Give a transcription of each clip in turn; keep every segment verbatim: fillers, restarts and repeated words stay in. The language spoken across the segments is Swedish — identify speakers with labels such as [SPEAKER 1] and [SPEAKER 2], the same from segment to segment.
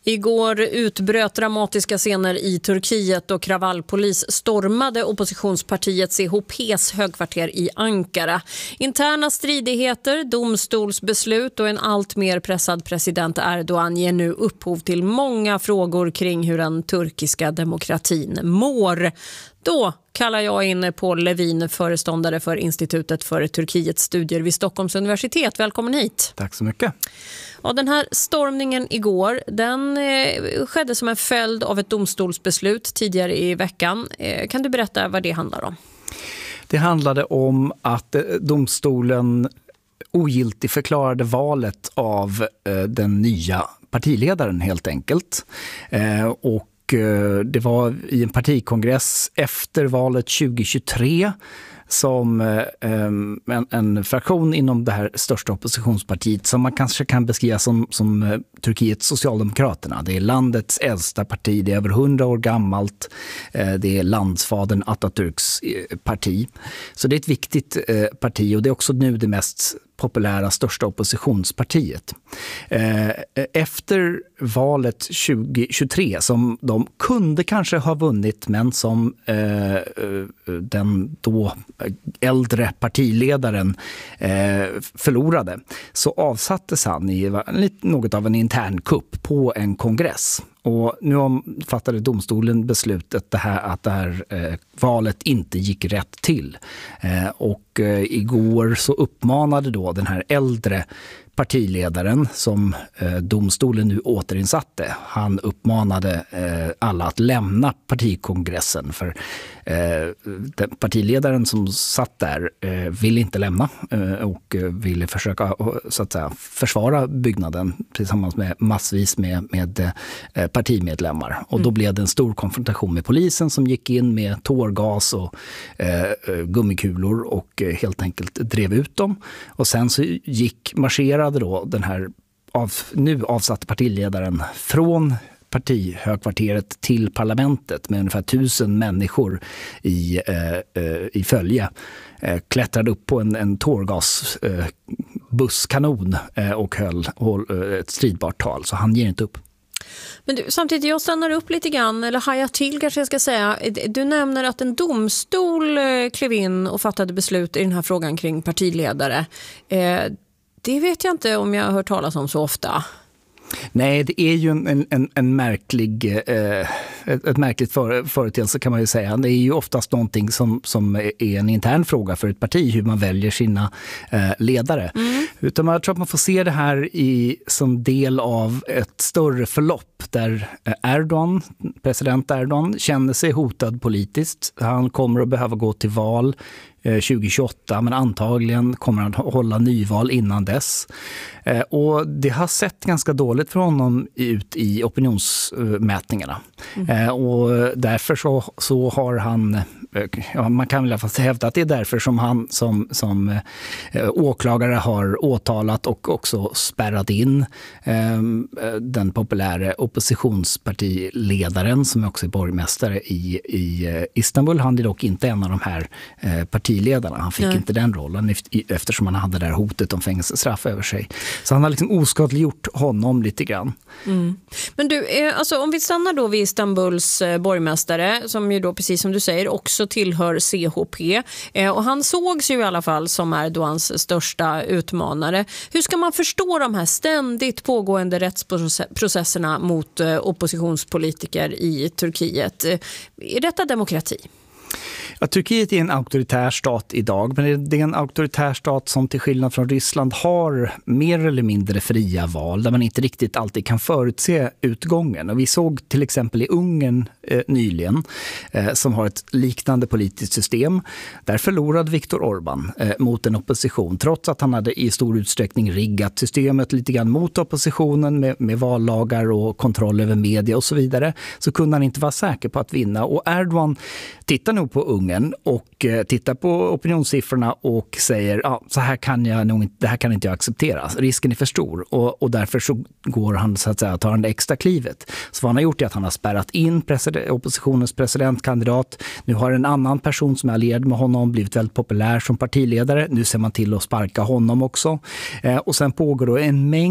[SPEAKER 1] Igår utbröt dramatiska scener i Turkiet och kravallpolis stormade oppositionspartiet C H P:s högkvarter i Ankara. Interna stridigheter, domstolsbeslut och en allt mer pressad president Erdogan ger nu upphov till många frågor kring hur den turkiska demokratin mår. Då kallar jag in Paul Levin, föreståndare för Institutet för Turkiets studier vid Stockholms universitet. Välkommen hit.
[SPEAKER 2] Tack så mycket.
[SPEAKER 1] Ja, den här stormningen igår, den eh, skedde som en följd av ett domstolsbeslut tidigare i veckan. Eh, kan du berätta vad det handlar om?
[SPEAKER 2] Det handlade om att eh, domstolen ogiltigt förklarade valet av eh, den nya partiledaren helt enkelt. Eh, och det var i en partikongress efter valet tjugohundratjugotre som en, en fraktion inom det här största oppositionspartiet som man kanske kan beskriva som, som Turkiets Socialdemokraterna. Det är landets äldsta parti, det är över hundra år gammalt, det är landsfadern Atatürks parti. Så det är ett viktigt parti och det är också nu det mest populära största oppositionspartiet. Efter valet tjugohundratjugotre som de kunde kanske ha vunnit men som den då äldre partiledaren förlorade så avsattes han i något av en intern kupp på en kongress. Och nu fattade domstolen beslutet det här, att det här eh, valet inte gick rätt till. Eh, och eh, igår så uppmanade då den här äldre partiledaren som eh, domstolen nu återinsatte. Han uppmanade eh, alla att lämna partikongressen för eh, den partiledaren som satt där eh, ville inte lämna eh, och ville försöka så att säga försvara byggnaden tillsammans med massvis med, med eh, partimedlemmar. Och då mm. blev det en stor konfrontation med polisen som gick in med tårgas och eh, gummikulor och eh, helt enkelt drev ut dem. Och sen så gick marscherade då den här av, nu avsatta partiledaren från partihögkvarteret till parlamentet med ungefär tusen människor i, eh, eh, i följe. Eh, klättrade upp på en, en tårgasbusskanon eh, och höll, höll ett stridbart tal, så han ger inte upp.
[SPEAKER 1] Men du, samtidigt, jag stannar upp lite grann, eller hajar till kanske jag ska säga. Du nämner att en domstol klev in och fattade beslut i den här frågan kring partiledare. Eh, det vet jag inte om jag har hört talas om så ofta.
[SPEAKER 2] Nej, det är ju en, en, en märklig, eh, ett, ett märkligt för, företeelse kan man ju säga. Det är ju oftast någonting som, som är en intern fråga för ett parti, hur man väljer sina eh, ledare. Mm. Utan jag tror att man får se det här i, som del av ett större förlopp där Erdogan, president Erdogan, känner sig hotad politiskt. Han kommer att behöva gå till val tjugohundratjugoåtta, men antagligen kommer han hålla nyval innan dess. Eh, och det har sett ganska dåligt för honom ut i opinionsmätningarna. Mm. Eh, och därför så, så har han, ja, man kan väl fast hävda att det är därför som han som, som eh, åklagare har åtalat och också spärrat in eh, den populära oppositionspartiledaren som också är borgmästare i, i Istanbul. Han är dock inte en av de här eh, partiledarna. Han fick Nej. inte den rollen eftersom han hade det här hotet om fängelsestraff över sig. Så han har liksom oskadliggjort honom lite grann.
[SPEAKER 1] Mm. Men du, alltså, om vi stannar då vid Istanbuls borgmästare som ju då precis som du säger också tillhör C H P. Och han sågs ju i alla fall som Erdogans största utmanare. Hur ska man förstå de här ständigt pågående rättsprocesserna mot oppositionspolitiker i Turkiet? Är detta demokrati?
[SPEAKER 2] Ja, Turkiet är en auktoritär stat idag, men det är en auktoritär stat som till skillnad från Ryssland har mer eller mindre fria val där man inte riktigt alltid kan förutse utgången. Och vi såg till exempel i Ungern eh, nyligen eh, som har ett liknande politiskt system. Där förlorade Viktor Orbán eh, mot en opposition trots att han hade i stor utsträckning riggat systemet lite grann mot oppositionen med, med vallagar och kontroll över media och så vidare. Så kunde han inte vara säker på att vinna. Och Erdogan tittar nog på Ungern och tittar på opinionssiffrorna och säger ja, så här kan jag nog inte, det här kan inte jag acceptera. Risken är för stor och, och därför så går han så att säga, tar han det extra klivet. Så vad han har gjort är att han har spärrat in president, oppositionens presidentkandidat. Nu har en annan person som är allierad med honom blivit väldigt populär som partiledare. Nu ser man till att sparka honom också. Eh, och sen pågår då en mängd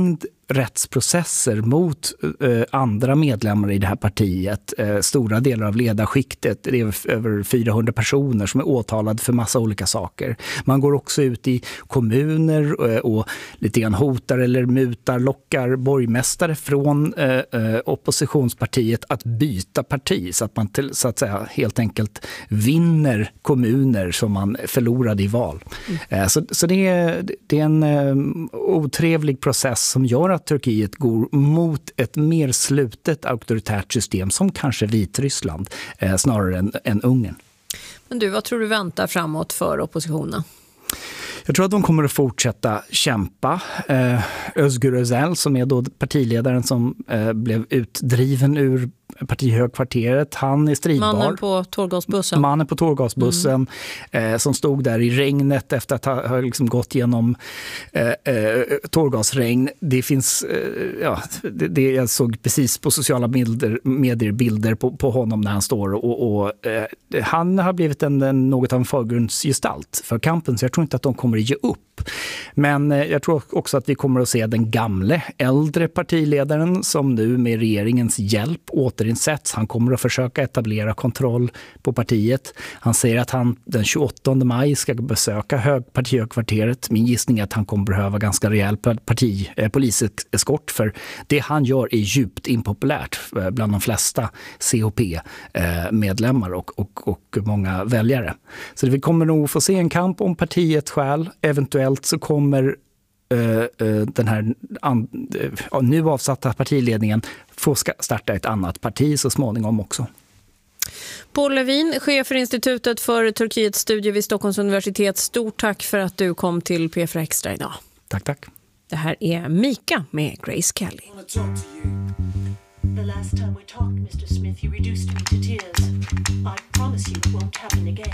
[SPEAKER 2] rättsprocesser mot eh, andra medlemmar i det här partiet. Eh, stora delar av ledarskiktet, det är över fyrahundra personer som är åtalade för massa olika saker. Man går också ut i kommuner eh, och lite grann hotar eller mutar, lockar borgmästare från eh, eh, oppositionspartiet att byta parti så att man till, så att säga helt enkelt vinner kommuner som man förlorade i val. Mm. Eh, så så det, är, det är en eh, otrevlig process som gör att Turkiet går mot ett mer slutet auktoritärt system som kanske Vitryssland eh, snarare än, än Ungern.
[SPEAKER 1] Men du, vad tror du väntar framåt för oppositionen?
[SPEAKER 2] Jag tror att de kommer att fortsätta kämpa. Eh, Özgür Özel, som är då partiledaren som eh, blev utdriven ur partihögkvarteret, han är stridbar.
[SPEAKER 1] Mannen på tårgasbussen.
[SPEAKER 2] Mannen på tårgasbussen mm. eh, som stod där i regnet efter att ha, ha liksom gått igenom eh, eh, tårgasregn. Det finns, eh, ja, det, det, jag såg precis på sociala medier, medier bilder på, på honom när han står och, och eh, han har blivit en, en, något av en förgrundsgestalt för kampen, så jag tror inte att de kommer att ge upp. Men eh, jag tror också att vi kommer att se den gamle, äldre partiledaren som nu med regeringens hjälp återinsätts. Han kommer att försöka etablera kontroll på partiet. Han säger att han den tjugoåttonde maj ska besöka hög, partihögkvarteret. Min gissning är att han kommer behöva ganska rejäl parti, eh, poliseskort, för det han gör är djupt impopulärt bland de flesta C H P-medlemmar och, och, och många väljare. Så vi kommer nog få se en kamp om partiet själv. Eventuellt så kommer uh, uh, den här an, uh, nu avsatta partiledningen få starta ett annat parti så småningom också.
[SPEAKER 1] Paul Levin, chef för Institutet för Turkiets studier vid Stockholms universitet. Stort tack för att du kom till P fyra Extra idag.
[SPEAKER 2] Tack, tack.
[SPEAKER 1] Det här är Mika med Grace Kelly.
[SPEAKER 3] The last time we talked, Mister Smith, you reduced me to tears. I promise you it won't happen again.